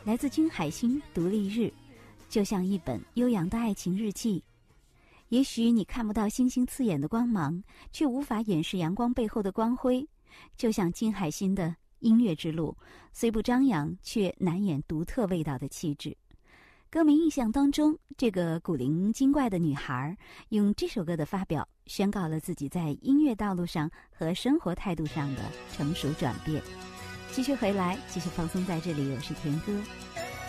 来自金海心独立日，就像一本悠扬的爱情日记。也许你看不到星星刺眼的光芒，却无法掩饰阳光背后的光辉，就像金海心的音乐之路，虽不张扬，却难掩独特味道的气质。歌迷印象当中，这个古灵精怪的女孩用这首歌的发表，宣告了自己在音乐道路上和生活态度上的成熟转变。继续回来，继续放松在这里，我是田歌。